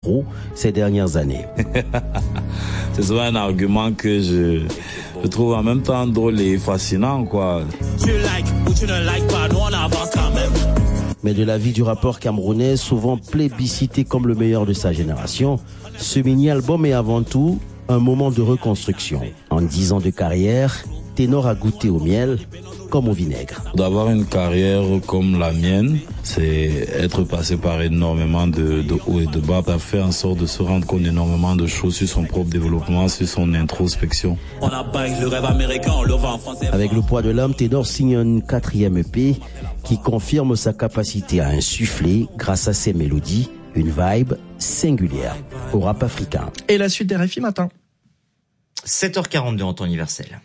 héros ces dernières années. C'est souvent un argument que je trouve en même temps drôle et fascinant, quoi. Tu like ou tu ne like pas, nous on avance quand même. Mais de l'avis du rappeur camerounais, souvent plébiscité comme le meilleur de sa génération, ce mini-album est avant tout un moment de reconstruction. En 10 ans de carrière, Ténor a goûté au miel comme au vinaigre. D'avoir une carrière comme la mienne, c'est être passé par énormément de hauts et de bas. Ça fait en sorte de se rendre compte d'énormément de choses sur son propre développement, sur son introspection. Avec le poids de l'homme, Ténor signe une 4e EP qui confirme sa capacité à insuffler, grâce à ses mélodies, une vibe singulière au rap africain. Et la suite des RFI Matin. 7h42 en temps universel.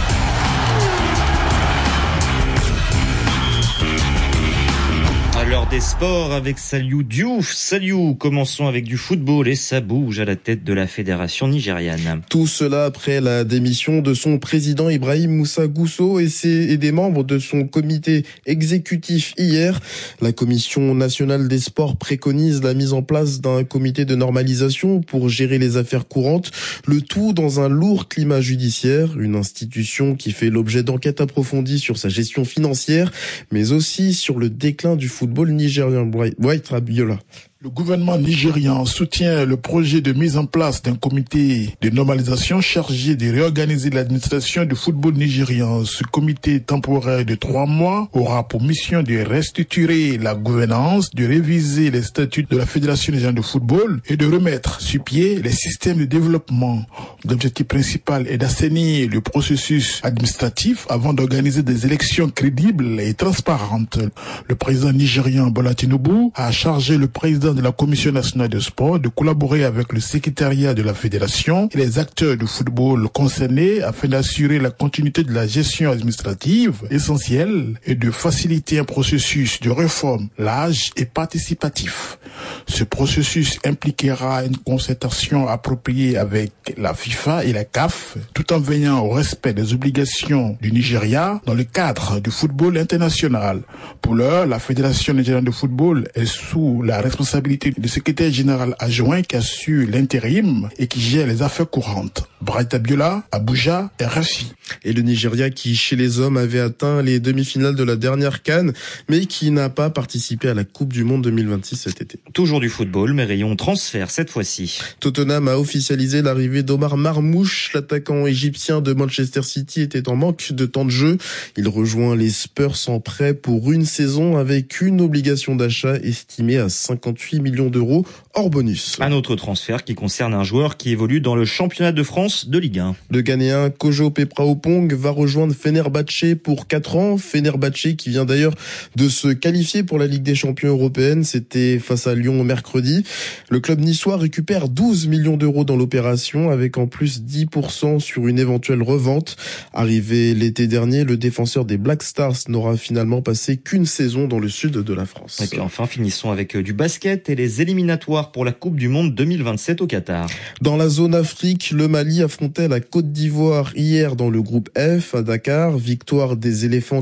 À l'heure des sports avec Saliou Diouf. Saliou, commençons avec du football et ça bouge à la tête de la fédération nigériane. Tout cela après la démission de son président Ibrahim Moussa Gousso et des membres de son comité exécutif hier. La Commission nationale des sports préconise la mise en place d'un comité de normalisation pour gérer les affaires courantes, le tout dans un lourd climat judiciaire, une institution qui fait l'objet d'enquêtes approfondies sur sa gestion financière, mais aussi sur le déclin du football nigérien. White Rabiola. Le gouvernement nigérian soutient le projet de mise en place d'un comité de normalisation chargé de réorganiser l'administration du football nigérien. Ce comité temporaire de 3 mois aura pour mission de restructurer la gouvernance, de réviser les statuts de la Fédération nigérienne de football et de remettre sur pied les systèmes de développement. L'objectif principal est d'assainir le processus administratif avant d'organiser des élections crédibles et transparentes. Le président nigérian Bola Tinubu a chargé le président de la Commission nationale de sport de collaborer avec le secrétariat de la fédération et les acteurs du football concernés afin d'assurer la continuité de la gestion administrative essentielle et de faciliter un processus de réforme large et participatif. Ce processus impliquera une concertation appropriée avec la FIFA et la CAF tout en veillant au respect des obligations du Nigeria dans le cadre du football international. Pour l'heure, la Fédération nigérienne de football est sous la responsabilité du secrétaire général adjoint qui assure l'intérim et qui gère les affaires courantes. Bright Abiola, Abuja, RFI. Et le Nigeria qui, chez les hommes, avait atteint les demi-finales de la dernière CAN, mais qui n'a pas participé à la Coupe du Monde 2026 cet été. Toujours du football, mais rayon transfert cette fois-ci. Tottenham a officialisé l'arrivée d'Omar Marmouche. L'attaquant égyptien de Manchester City était en manque de temps de jeu. Il rejoint les Spurs en prêt pour une saison avec une obligation d'achat estimée à 58 millions d'euros hors bonus. Un autre transfert qui concerne un joueur qui évolue dans le championnat de France de Ligue 1. Le Ghanéen Kojo Pepraopong va rejoindre Fenerbahçe pour 4 ans. Fenerbahçe qui vient d'ailleurs de se qualifier pour la Ligue des Champions européenne. C'était face à Lyon mercredi. Le club niçois récupère 12 millions d'euros dans l'opération avec en plus 10% sur une éventuelle revente. Arrivé l'été dernier, le défenseur des Black Stars n'aura finalement passé qu'une saison dans le sud de la France. Et puis enfin, finissons avec du basket et les éliminatoires pour la Coupe du Monde 2027 au Qatar. Dans la zone Afrique, le Mali affrontait la Côte d'Ivoire hier dans le groupe F à Dakar. Victoire des éléphants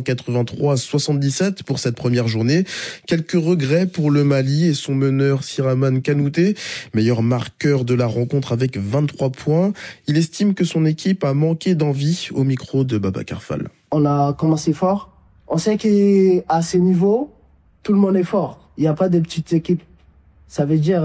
83-77 pour cette première journée. Quelques regrets pour le Mali et son meneur Siraman Kanouté, meilleur marqueur de la rencontre avec 23 points. Il estime que son équipe a manqué d'envie au micro de Babacar Fall. On a commencé fort. On sait qu'à ce niveau, tout le monde est fort. Il n'y a pas de petites équipes. Ça veut dire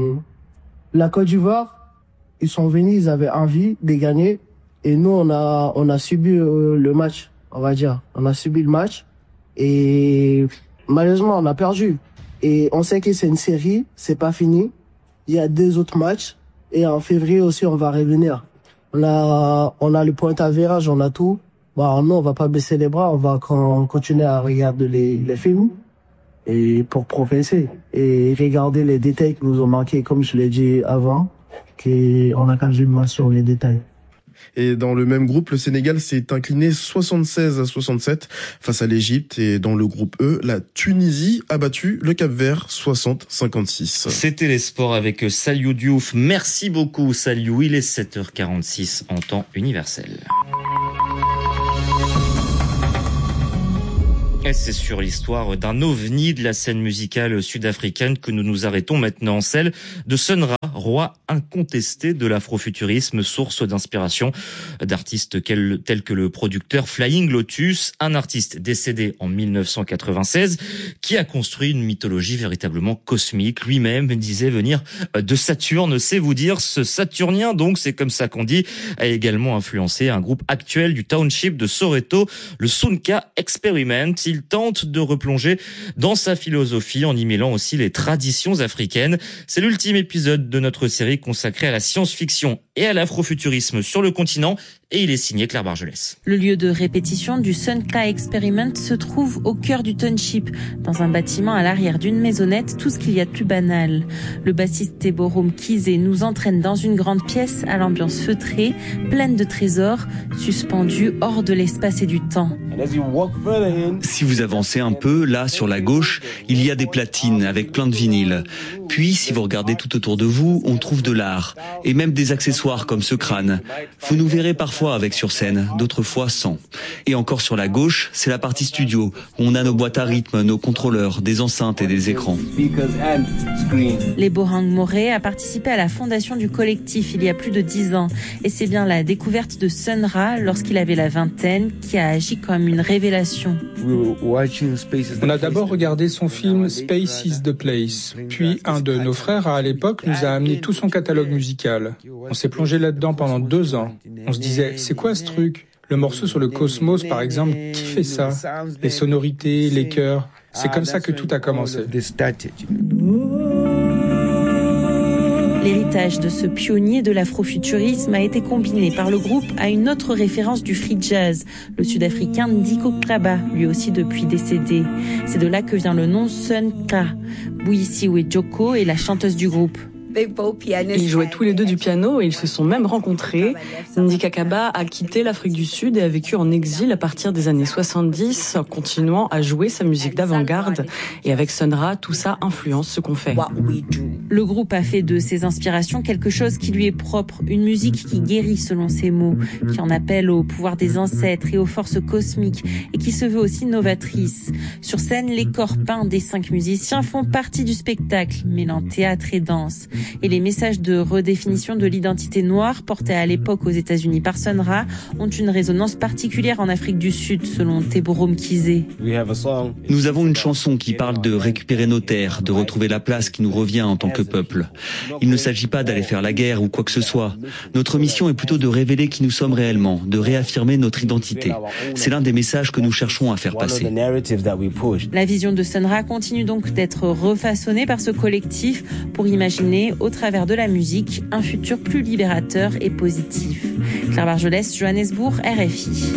la Côte d'Ivoire, ils sont venus, ils avaient envie de gagner. Et nous, on a subi le match, on va dire. On a subi le match. Et malheureusement, on a perdu. Et on sait que c'est une série, c'est pas fini. Il y a 2 autres matchs. Et en février aussi, on va revenir. On a le point à virage, on a tout. Bon, nous, on va pas baisser les bras, on va continuer à regarder les films. Et pour progresser. Et regarder les détails qui nous ont manqué, comme je l'ai dit avant, qu'on a quasiment sur les détails. Et dans le même groupe, le Sénégal s'est incliné 76-67 face à l'Égypte. Et dans le groupe E, la Tunisie a battu le Cap-Vert 60-56. C'était les sports avec Saliou Diouf. Merci beaucoup Saliou. Il est 7h46 en temps universel. Et c'est sur l'histoire d'un ovni de la scène musicale sud-africaine que nous nous arrêtons maintenant, celle de Sun Ra, roi incontesté de l'afrofuturisme, source d'inspiration d'artistes tels que le producteur Flying Lotus, un artiste décédé en 1996 qui a construit une mythologie véritablement cosmique. Lui-même disait venir de Saturne, c'est vous dire, ce Saturnien, donc c'est comme ça qu'on dit, a également influencé un groupe actuel du township de Soweto, le Sounka Experiment. Il tente de replonger dans sa philosophie en y mêlant aussi les traditions africaines. C'est l'ultime épisode de notre série consacrée à la science-fiction et à l'afrofuturisme sur le continent, et il est signé Claire Bargelès. Le lieu de répétition du Sounka Experiment se trouve au cœur du township, dans un bâtiment à l'arrière d'une maisonnette, tout ce qu'il y a de plus banal. Le bassiste Teborom Kizé nous entraîne dans une grande pièce à l'ambiance feutrée, pleine de trésors, suspendus hors de l'espace et du temps. Si vous avancez un peu, là, sur la gauche, il y a des platines avec plein de vinyles. Puis, si vous regardez tout autour de vous, on trouve de l'art, et même des accessoires comme ce crâne. Vous nous verrez parfois avec sur scène, d'autres fois sans. Et encore sur la gauche, c'est la partie studio, où on a nos boîtes à rythme, nos contrôleurs, des enceintes et des écrans. Les Borang Moré a participé à la fondation du collectif il y a plus de 10 ans. Et c'est bien la découverte de Sun Ra, lorsqu'il avait la vingtaine, qui a agi comme une révélation. On a d'abord regardé son film Space is the Place. Puis un de nos frères, à l'époque, nous a amené tout son catalogue musical. On s'est plongé là-dedans pendant 2 ans. On se disait, c'est quoi ce truc ? Le morceau sur le cosmos, par exemple, qui fait ça ? Les sonorités, les chœurs. C'est comme ça que tout a commencé. L'héritage de ce pionnier de l'afrofuturisme a été combiné par le groupe à une autre référence du free jazz, le sud-africain Ndiko Kraba, lui aussi depuis décédé. C'est de là que vient le nom Sounka. Buyisiwe Joko est la chanteuse du groupe. Ils jouaient tous les deux du piano et ils se sont même rencontrés. Ndika Kaba a quitté l'Afrique du Sud et a vécu en exil à partir des années 70, continuant à jouer sa musique d'avant-garde. Et avec Sun Ra, tout ça influence ce qu'on fait. Le groupe a fait de ses inspirations quelque chose qui lui est propre, une musique qui guérit selon ses mots, qui en appelle au pouvoir des ancêtres et aux forces cosmiques et qui se veut aussi novatrice. Sur scène, les corps peints des 5 musiciens font partie du spectacle, mêlant théâtre et danse. Et les messages de redéfinition de l'identité noire portés à l'époque aux États-Unis par Sun Ra ont une résonance particulière en Afrique du Sud, selon Teborom Kizé. Nous avons une chanson qui parle de récupérer nos terres, de retrouver la place qui nous revient en tant que peuple. Il ne s'agit pas d'aller faire la guerre ou quoi que ce soit. Notre mission est plutôt de révéler qui nous sommes réellement, de réaffirmer notre identité. C'est l'un des messages que nous cherchons à faire passer. La vision de Sun Ra continue donc d'être refaçonnée par ce collectif pour imaginer, au travers de la musique, un futur plus libérateur et positif. Claire Bargelès, Johannesburg, RFI.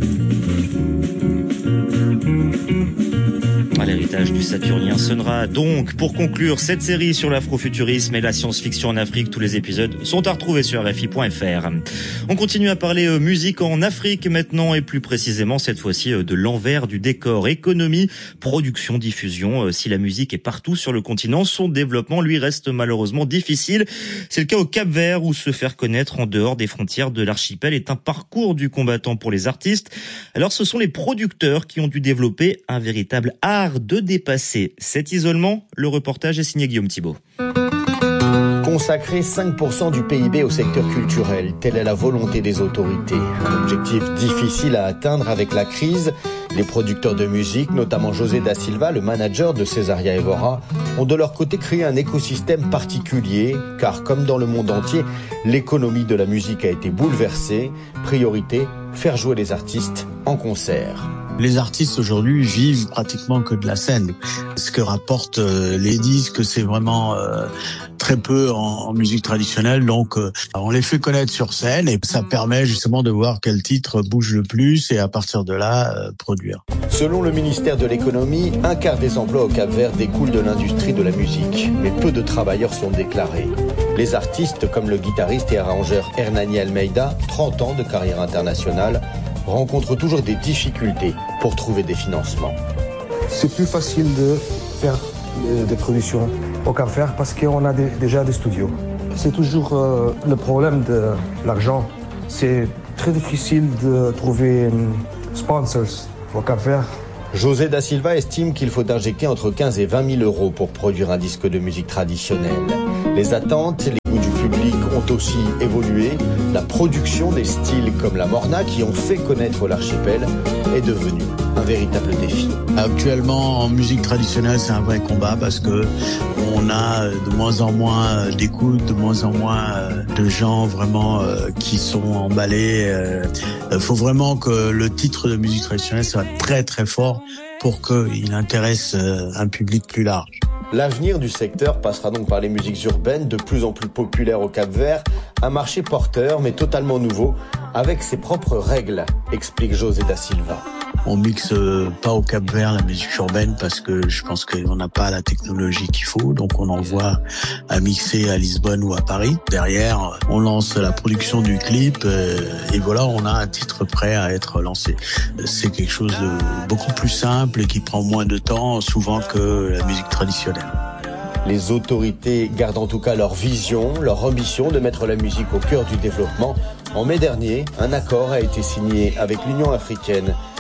À l'héritage du Saturnien Sun Ra. Donc, pour conclure cette série sur l'afrofuturisme et la science-fiction en Afrique, tous les épisodes sont à retrouver sur RFI.fr. On continue à parler musique en Afrique maintenant, et plus précisément cette fois-ci de l'envers du décor. Économie, production, diffusion. Si la musique est partout sur le continent, son développement lui reste malheureusement difficile. C'est le cas au Cap-Vert, où se faire connaître en dehors des frontières de l'archipel est un parcours du combattant pour les artistes. Alors ce sont les producteurs qui ont dû développer un véritable art de dépasser cet isolement. Le reportage est signé Guillaume Thibault. Consacrer 5% du PIB au secteur culturel, telle est la volonté des autorités. Un objectif difficile à atteindre avec la crise. Les producteurs de musique, notamment José da Silva, le manager de Cesaria Evora, ont de leur côté créé un écosystème particulier, car comme dans le monde entier, l'économie de la musique a été bouleversée. Priorité, faire jouer les artistes en concert. Les artistes aujourd'hui vivent pratiquement que de la scène. Ce que rapportent les disques, c'est vraiment très peu en musique traditionnelle. Donc, on les fait connaître sur scène et ça permet justement de voir quel titre bouge le plus et à partir de là, produire. Selon le ministère de l'économie, 1/4 des emplois au Cap-Vert découlent de l'industrie de la musique. Mais peu de travailleurs sont déclarés. Les artistes, comme le guitariste et arrangeur Hernani Almeida, 30 ans de carrière internationale, rencontrent toujours des difficultés pour trouver des financements. C'est plus facile de faire des productions au Cap-Vert parce qu'on a déjà des studios. C'est toujours le problème de l'argent. C'est très difficile de trouver sponsors au Cap-Vert. José da Silva estime qu'il faut injecter entre 15 et 20 000 euros pour produire un disque de musique traditionnelle. Les attentes, les goûts du public ont aussi évolué. La production des styles comme la morna qui ont fait connaître l'archipel est devenue un véritable défi. Actuellement, en musique traditionnelle, c'est un vrai combat parce que on a de moins en moins d'écoute, de moins en moins de gens vraiment qui sont emballés. Faut vraiment que le titre de musique traditionnelle soit très très fort pour qu'il intéresse un public plus large. L'avenir du secteur passera donc par les musiques urbaines de plus en plus populaires au Cap-Vert, un marché porteur mais totalement nouveau, avec ses propres règles, explique José da Silva. On mixe pas au Cap-Vert la musique urbaine parce que je pense qu'on n'a pas la technologie qu'il faut, donc on envoie à mixer à Lisbonne ou à Paris. Derrière, on lance la production du clip et voilà, on a un titre prêt à être lancé. C'est quelque chose de beaucoup plus simple et qui prend moins de temps souvent que la musique traditionnelle. Les autorités gardent en tout cas leur vision, leur ambition de mettre la musique au cœur du développement. En mai dernier, un accord a été signé avec l'Union africaine